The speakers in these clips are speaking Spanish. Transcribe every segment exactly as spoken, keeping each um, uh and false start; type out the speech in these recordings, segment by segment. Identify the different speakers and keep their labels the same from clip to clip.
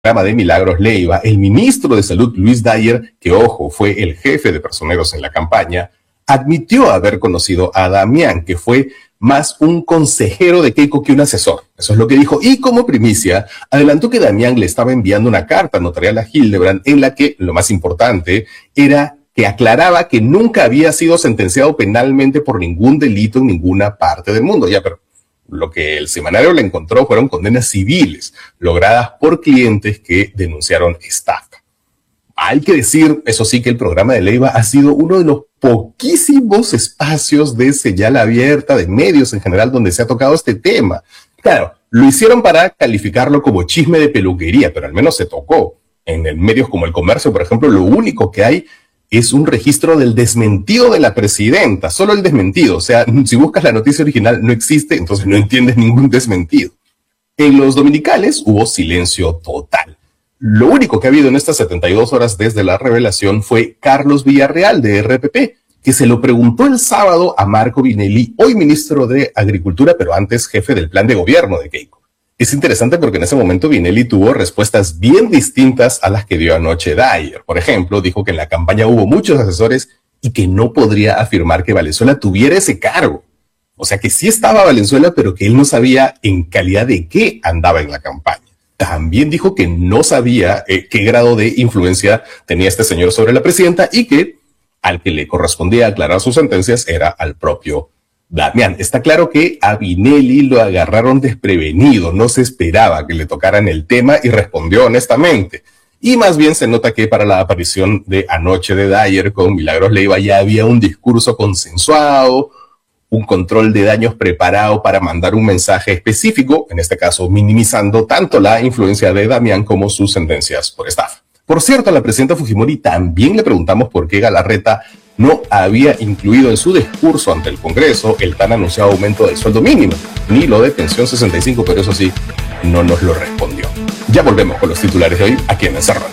Speaker 1: programa de Milagros Leiva, el ministro de Salud, Luis Dyer, que ojo, fue el jefe de personeros en la campaña, admitió haber conocido a Damián, que fue más un consejero de Keiko que un asesor. Eso es lo que dijo. Y como primicia, adelantó que Damián le estaba enviando una carta notarial a Hildebrand en la que, lo más importante, era que aclaraba que nunca había sido sentenciado penalmente por ningún delito en ninguna parte del mundo. Ya, pero lo que el semanario le encontró fueron condenas civiles logradas por clientes que denunciaron estafa. Hay que decir, eso sí, que el programa de Leiva ha sido uno de los poquísimos espacios de señal abierta, de medios en general, donde se ha tocado este tema. Claro, lo hicieron para calificarlo como chisme de peluquería, pero al menos se tocó. En el medios como El Comercio, por ejemplo, lo único que hay es un registro del desmentido de la presidenta, solo el desmentido. O sea, si buscas la noticia original no existe, entonces no entiendes ningún desmentido. En los dominicales hubo silencio total. Lo único que ha habido en estas setenta y dos horas desde la revelación fue Carlos Villarreal de R P P, que se lo preguntó el sábado a Marco Vinelli, hoy ministro de Agricultura, pero antes jefe del plan de gobierno de Keiko. Es interesante porque en ese momento Vinelli tuvo respuestas bien distintas a las que dio anoche Dyer. Por ejemplo, dijo que en la campaña hubo muchos asesores y que no podría afirmar que Valenzuela tuviera ese cargo. O sea que sí estaba Valenzuela, pero que él no sabía en calidad de qué andaba en la campaña. También dijo que no sabía eh, qué grado de influencia tenía este señor sobre la presidenta y que al que le correspondía aclarar sus sentencias era al propio Damián. Está claro que a Vinelli lo agarraron desprevenido, no se esperaba que le tocaran el tema y respondió honestamente. Y más bien se nota que para la aparición de anoche de Dyer con Milagros Leiva ya había un discurso consensuado, un control de daños preparado para mandar un mensaje específico, en este caso minimizando tanto la influencia de Damián como sus sentencias por estafa. Por cierto, a la presidenta Fujimori también le preguntamos por qué Galarreta no había incluido en su discurso ante el Congreso el tan anunciado aumento del sueldo mínimo, ni lo de pensión sesenta y cinco, pero eso sí, no nos lo respondió. Ya volvemos con los titulares de hoy aquí en Encerrona.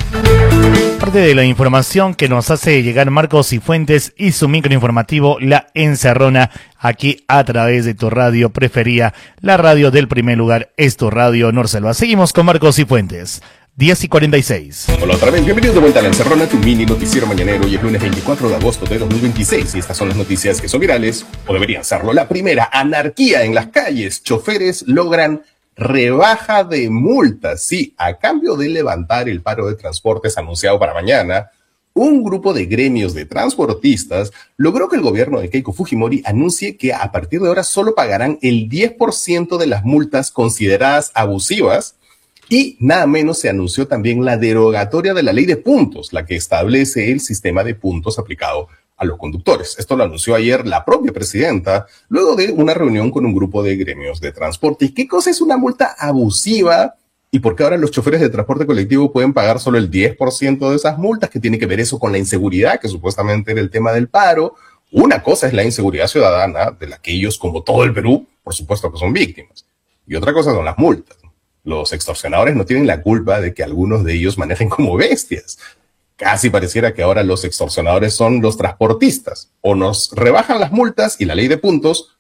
Speaker 2: Parte de la información que nos hace llegar Marcos Cifuentes y su microinformativo La Encerrona, aquí a través de tu radio preferida, la radio del primer lugar, es tu radio Norselva. Seguimos con Marcos Cifuentes. diez y cuarenta y seis.
Speaker 1: Hola otra vez, bienvenidos de vuelta a La Encerrona, tu mini noticiero mañanero. Hoy es lunes veinticuatro de agosto de dos mil veintiséis y estas son las noticias que son virales, o deberían serlo. La primera, anarquía en las calles. Choferes logran rebaja de multas. Sí, a cambio de levantar el paro de transportes anunciado para mañana, un grupo de gremios de transportistas logró que el gobierno de Keiko Fujimori anuncie que a partir de ahora solo pagarán el diez por ciento de las multas consideradas abusivas. Y nada menos se anunció también la derogatoria de la ley de puntos, la que establece el sistema de puntos aplicado a los conductores. Esto lo anunció ayer la propia presidenta, luego de una reunión con un grupo de gremios de transporte. ¿Y qué cosa es una multa abusiva? ¿Y por qué ahora los choferes de transporte colectivo pueden pagar solo el diez por ciento de esas multas? ¿Qué tiene que ver eso con la inseguridad, que supuestamente era el tema del paro? Una cosa es la inseguridad ciudadana, de la que ellos, como todo el Perú, por supuesto que son víctimas. Y otra cosa son las multas. Los extorsionadores no tienen la culpa de que algunos de ellos manejen como bestias. Casi pareciera que ahora los extorsionadores son los transportistas. O nos rebajan las multas y la ley de puntos,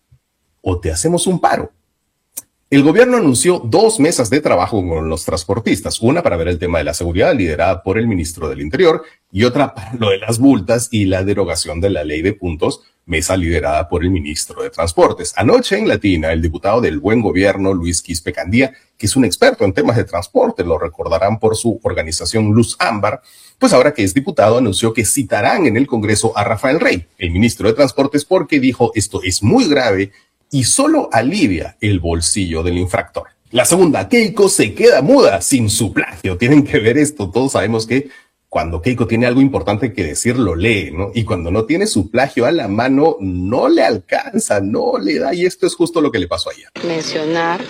Speaker 1: o te hacemos un paro. El gobierno anunció dos mesas de trabajo con los transportistas. Una para ver el tema de la seguridad, liderada por el ministro del Interior, y otra para lo de las multas y la derogación de la ley de puntos, mesa liderada por el ministro de Transportes. Anoche en Latina, el diputado del Buen Gobierno, Luis Quispe Candía, que es un experto en temas de transporte, lo recordarán por su organización Luz Ámbar, pues ahora que es diputado anunció que citarán en el Congreso a Rafael Rey, el ministro de Transportes, porque dijo esto es muy grave y solo alivia el bolsillo del infractor. La segunda, Keiko se queda muda sin su plagio. Tienen que ver esto, todos sabemos que cuando Keiko tiene algo importante que decir, lo lee, ¿no? Y cuando no tiene su plagio a la mano, no le alcanza, no le da, y esto es justo lo que le pasó ayer.
Speaker 3: Mencionar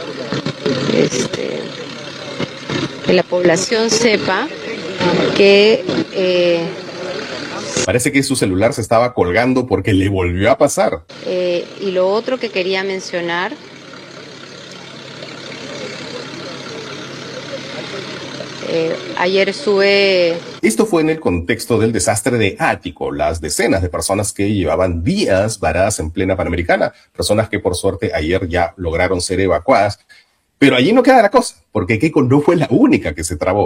Speaker 3: este, que la población sepa que... Eh,
Speaker 1: Parece que su celular se estaba colgando porque le volvió a pasar.
Speaker 3: Eh, y lo otro que quería mencionar... Eh, ayer estuve...
Speaker 1: Esto fue en el contexto del desastre de Ático, las decenas de personas que llevaban días varadas en plena Panamericana, personas que por suerte ayer ya lograron ser evacuadas. Pero allí no queda la cosa, porque Keiko no fue la única que se trabó.